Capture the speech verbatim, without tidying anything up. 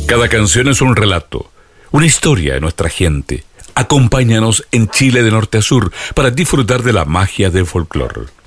Cada canción es un relato, una historia de nuestra gente. Acompáñanos en Chile de norte a sur para disfrutar de la magia del folclore.